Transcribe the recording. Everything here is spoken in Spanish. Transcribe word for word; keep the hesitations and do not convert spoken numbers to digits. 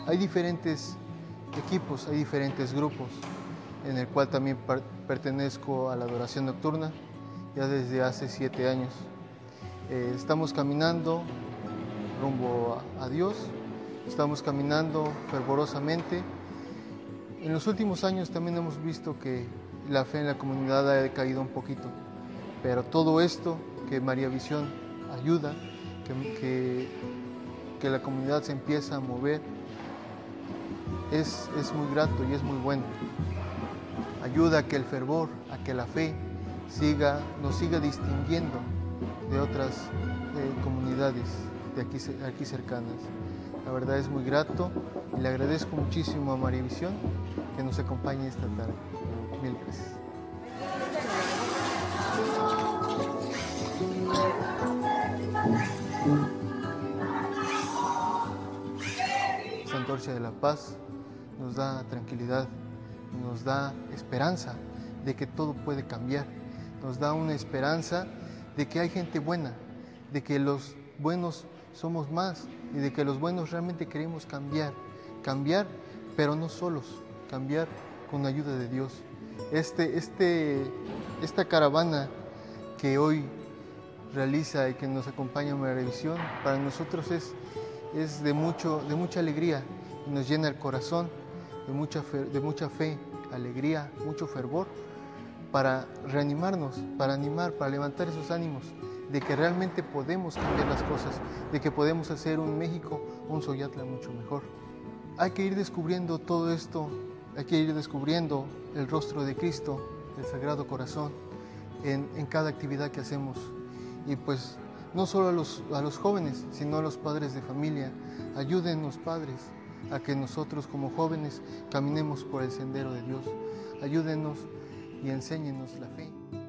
Hay diferentes equipos, hay diferentes grupos, en el cual también pertenezco a la adoración nocturna ya desde hace siete años. Eh, estamos caminando rumbo a, a Dios, estamos caminando fervorosamente. En los últimos años también hemos visto que la fe en la comunidad ha decaído un poquito, pero todo esto que María Visión ayuda, que, que, que la comunidad se empieza a mover, es, es muy grato y es muy bueno. Ayuda a que el fervor, a que la fe siga, nos siga distinguiendo de otras eh, comunidades de aquí, aquí cercanas. La verdad es muy grato y le agradezco muchísimo a María Visión que nos acompañe esta tarde. Mil gracias. Esta antorcha de la paz nos da tranquilidad, nos da esperanza de que todo puede cambiar, nos da una esperanza de que hay gente buena, de que los buenos somos más y de que los buenos realmente queremos cambiar, cambiar, pero no solos, cambiar con la ayuda de Dios. Este, este, esta caravana que hoy realiza y que nos acompaña en María Visión, para nosotros es, es de, mucho, de mucha alegría y nos llena el corazón de mucha fe, de mucha fe, alegría, mucho fervor, para reanimarnos, para animar, para levantar esos ánimos de que realmente podemos cambiar las cosas, de que podemos hacer un México, un Xoyatla mucho mejor. Hay que ir descubriendo todo esto, hay que ir descubriendo el rostro de Cristo, el Sagrado Corazón, en, en cada actividad que hacemos. Y pues no solo a los, a los jóvenes, sino a los padres de familia. Ayúdennos, padres, a que nosotros como jóvenes caminemos por el sendero de Dios. Ayúdenos y enséñenos la fe.